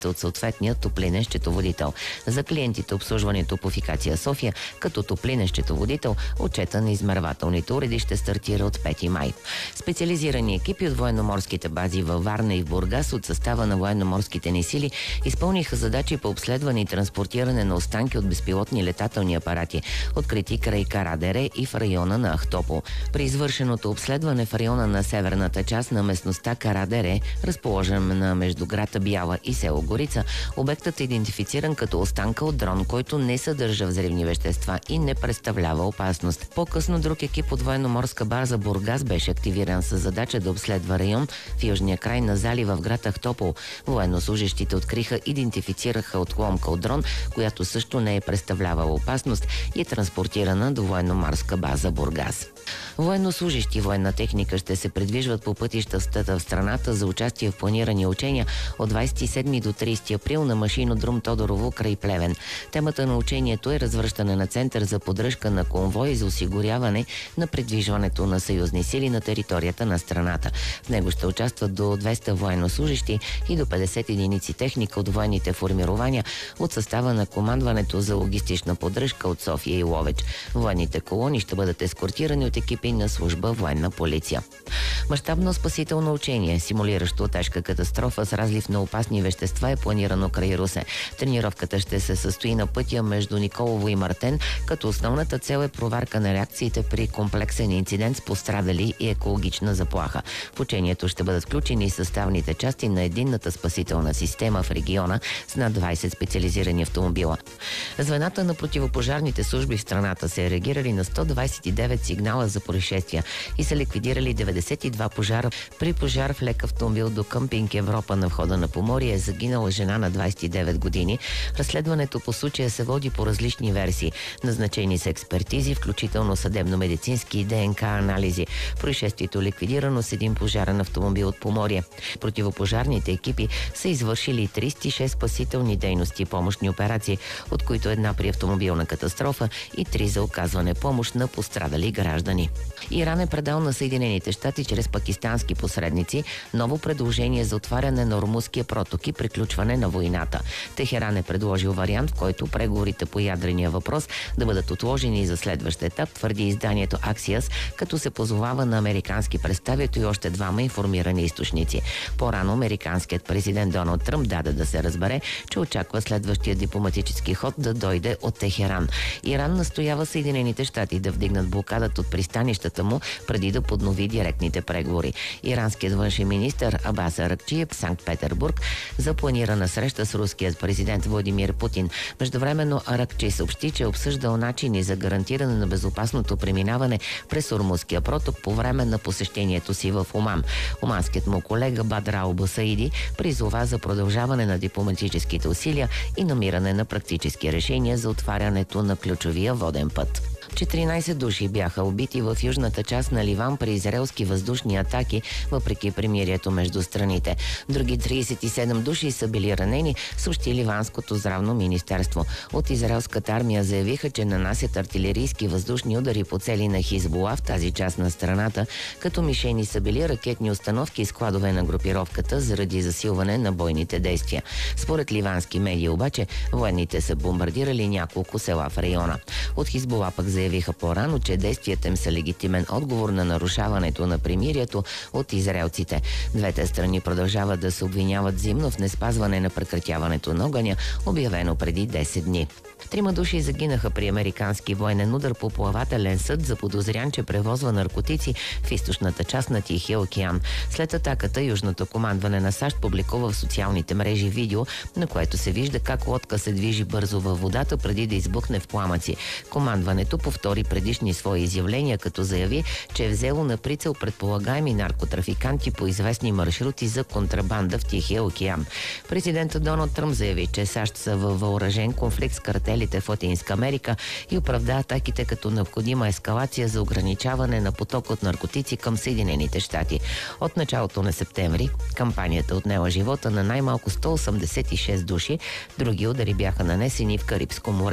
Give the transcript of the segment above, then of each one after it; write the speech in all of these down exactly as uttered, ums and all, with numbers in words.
от съответния топлинен счетоводител. За клиентите обслужване Топлофикация София като топлинен счетоводител отчета на измервателните уреди ще стартира от пети май. Специализирани екипи от военноморските бази във Варна и в Бургас от състава на военноморските ни сили изпълниха задачи по обследване и транспортиране на останки от безпилотни летателни апарати, открити край Карадере и в района на Ахтопол. При извършеното обследване в района на северната част на местността Карадере, разположена между град Бяла и село Горица, обектът е идентифициран като останка от дрон, който не съдържа взривни вещества и не представлява опасност. По-късно друг екип от военноморска база Бургас беше активиран с задача да обследва район в южния край на залива в град Ахтопол. Военнослужащите откриха, идентифицираха отломка от дрон, която също не е представлявала опасност и е транспортирана до военноморска база Бургас. Военнослужащи и военна техника ще се придвижват по пътищата в страната за участие в планирани учения от двадесет и седми до тридесети април на машинодром Тодорово край Плевен. Темата на учението е развръщане на център за поддръжка на конвой за осигуряване на придвижването на съюзни сили на територията на страната. В него ще участват до двеста военнослужащи и до петдесет единици техника от военните формирования от състава на командването за логистична поддръжка от София и Ловеч. Военните колони ще бъдат ескортирани от екипи на служба военна полиция. Мащабно спасително учение, симулиращо тежка катастрофа с разлив на опасни вещества, е планирано край Русе. Тренировката ще се състои на пътя между Николово и Мартен, като основната цел е проверка на реакциите при комплексен инцидент с пострадали и екологична заплаха. В учението ще бъдат включени съставните части на единната спасителна система в региона с над двадесет специализирани автомобила. Звената на противопожарните служби в страната са реагирали на сто двадесет и девет сигнала за происшествия и са ликвидирали деветдесет и два пожара. При пожар в лек автомобил до къмпинг Европа на входа на Поморие е загинала жена на двадесет и девет години. Разследването по случая се води по различни версии. Назначени са експертизи, включително съдебно-медицински и ДНК анализи. Происшествието е ликвидирано с един пожарен автомобил от Поморие. Противопожарните екипи са извършили тридесет и шест спасителни дейности и помощни операции, от които една при автомобилна катастрофа и три за оказване помощ на пострадали граждани. Иран е предал на Съединените щати чрез пакистански посредници ново предложение за отваряне на Ормузския проток и приключване на войната. Техеран е предложил вариант, в който преговорите по ядрения въпрос да бъдат отложени за следващ етап, твърди изданието Аксиас, като се позовава на американски представител и още двама информирани източници. По-рано американският президент Доналд Тръмп даде да се разбере, че очаква следващия дипломатически ход да дойде от Техеран. Иран настоява Съединените щати да вдигнат блокадата от пристанищата му преди да поднови директните преговори. Иранският външен министър Абас Аракчи в Санкт-Петербург за планирана среща с руският президент Владимир Путин. Междувременно Аракчи съобщи, че е обсъждал начини за гарантиране на безопасното преминаване през Ормузския проток по време на посещението си в Оман. Оманският му колега Бадр Ал Бусаиди призова за продължаване на дипломатическите усилия и намиране на практически решения за отварянето на ключовия воден път. четиринадесет души бяха убити в южната част на Ливан при израелски въздушни атаки, въпреки примирието между страните. Други тридесет и седем души са били ранени, съобщи Ливанското здравно министерство. От израелската армия заявиха, че нанасят артилерийски въздушни удари по цели на Хизбула в тази част на страната, като мишени са били ракетни установки и складове на групировката заради засилване на бойните действия. Според ливански медии обаче, военните са бомбардирали няколко села в района. От Хизбула пък заявиха по-рано, че действията им са легитимен отговор на нарушаването на примирието от израелците. Двете страни продължават да се обвиняват взаимно в неспазване на прекратяването на огъня, обявено преди десет дни. Трима души загинаха при американски военен удар по плавателен съд, заподозрян, че превозва наркотици в източната част на Тихия океан. След атаката, Южното командване на САЩ публикува в социалните мрежи видео, на което се вижда как лодка се движи бързо във водата преди да избухне в пламъци. Командването повтори предишни свои изявления, като заяви, че е взело на прицел предполагаеми наркотрафиканти по известни маршрути за контрабанда в Тихия океан. Президентът Доналд Тръмп заяви, че САЩ са във въоръжен конфликт с картели в Латинска Америка и оправда атаките като необходима ескалация за ограничаване на поток от наркотици към Съединените щати. От началото на септември кампанията отнела живота на най-малко сто осемдесет и шест души, други удари бяха нанесени в Карибско море.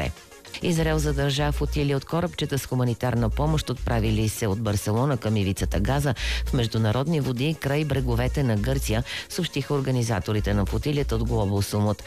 Израел задържа флотилия от корабчета с хуманитарна помощ, отправили се от Барселона към ивицата Газа в международни води край бреговете на Гърция, съобщиха организаторите на флотилията от Global Summit.